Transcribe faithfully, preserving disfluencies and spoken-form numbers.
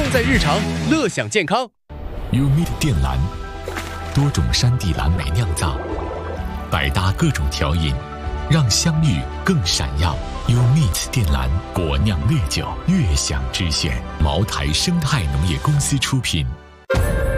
在日常，乐享健康。 Umit 靛蓝，多种山地蓝莓酿造，百搭各种调饮，让香芋更闪耀。Umit 靛蓝果酿烈酒，悦享之选。茅台生态农业公司出品。